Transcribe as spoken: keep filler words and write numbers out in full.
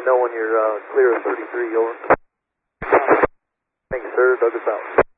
me know when you're uh, clear of thirty-three, over. Thanks, sir. Douglas out.